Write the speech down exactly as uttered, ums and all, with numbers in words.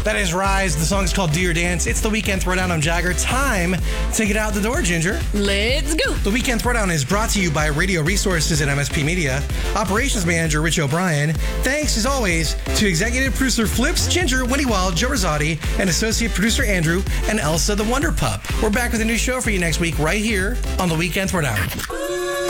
That is Rise. The song is called Do Your Dance. It's the Weekend Throwdown. I'm Jagger. Time to get out the door, Ginger. Let's go. The Weekend Throwdown is brought to you by Radio Resources and M S P Media. Operations Manager Rich O'Brien. Thanks, as always, to Executive Producer Flips, Ginger, Winnie Wild, Joe Rosati, and Associate Producer Andrew, and Elsa the Wonder Pup. We're back with a new show for you next week right here on The Weekend Throwdown.